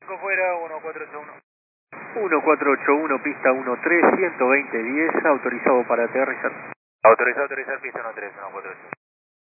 Fuera, 1481. 1481, pista 13, 120, 10, autorizado para aterrizar. Autorizado a aterrizar, pista 13, 148.